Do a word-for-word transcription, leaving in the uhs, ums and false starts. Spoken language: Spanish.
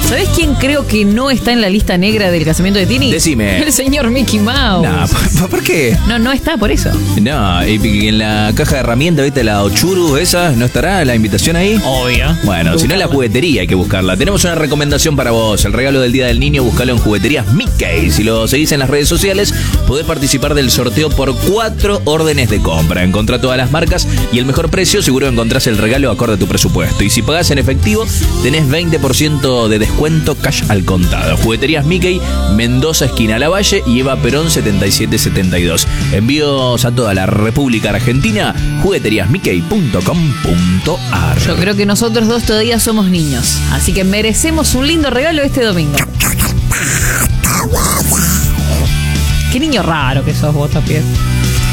¿Sabés quién creo que no está en la lista negra del casamiento de Tini? Decime. El señor Mickey Mouse. No, ¿por, ¿por qué? No, no está por eso. No, y en la caja de herramientas, ¿viste? La Ochuru esa, ¿no estará la invitación ahí? Obvio. Bueno, si no en la juguetería hay que buscarla. Tenemos una recomendación para vos. El regalo del Día del Niño, buscalo en Jugueterías Mickey. Si lo seguís en las redes sociales, podés participar del sorteo por cuatro órdenes de compra. Encontrá todas las marcas y el mejor precio, seguro encontrás el regalo acorde a tu presupuesto. Y si pagás en efectivo, tenés veinte por ciento de descuento cash al contado. Jugueterías Mickey, Mendoza, esquina Lavalle y Eva Perón setenta y siete setenta y dos. Envíos a toda la República Argentina, jugueterías mickey punto com punto a r. Yo creo que nosotros dos todavía somos niños, así que merecemos un lindo regalo este domingo. Qué niño raro que sos vos, Tapie.